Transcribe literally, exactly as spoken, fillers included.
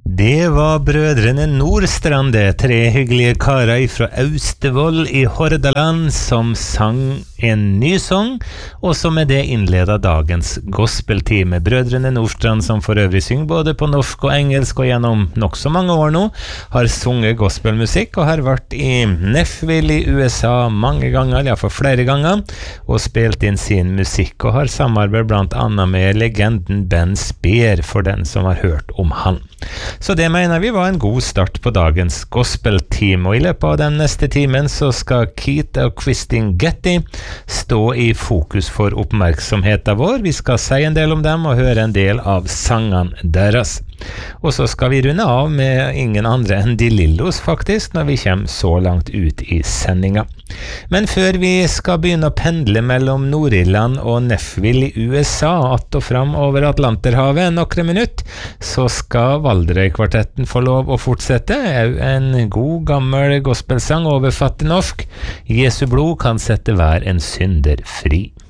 Det var brødrene Nordstrand, det tre hyggelige karer fra Austevoll i Hordaland som sang en ny sang, og som med det innledet dagens gospeltime. Brødrene Nordstrand, som for øvrig synger både på norsk og engelsk og gjennom nok så mange år nå, har sunget gospelmusikk og har vært i Nashville i U S A mange ganger, ja for flere ganger, og spilt inn sin musikk, og har samarbeid blant annet med legenden Ben Speer, for den som har hørt om han. Så det mener vi var en god start på dagens gospelteam, og i løpet av den neste timen så skal Keith og Kristin Getty stå i fokus for oppmerksomheten vår. Vi skal si en del om dem og høre en del av sangene deres. Og så skal vi runde av med ingen andre enn De Lillos faktisk, når vi kommer så langt ut i sendinga. Men før vi skal begynne å pendle mellom Nord-Irland og Nashville i U S A, att og fram over Atlanterhavet noen minutter, så skal Valderøy-kvartetten få lov å fortsette. En god gammel gospelsang overfatt til norsk. Jesu blod kan sette hver en synder fri.